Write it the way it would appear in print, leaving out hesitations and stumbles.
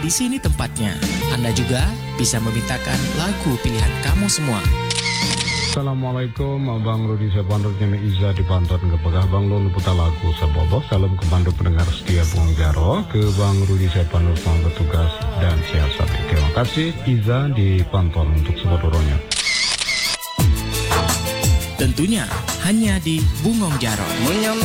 di sini tempatnya. Anda juga bisa memintakan lagu pilihan kamu semua. Assalamualaikum, Bang Rudi Sepanduk Nyami Iza di Banten Kepegah Bang Lulu putar lagu Sebobo. Salam kebantu pendengar setia Bung Jaro. Ke Bang Rudi Sepanduk selamat bertugas dan siasat. Terima kasih Iza di Banten untuk sebodoronya. Tentunya hanya di Bungong Jaro.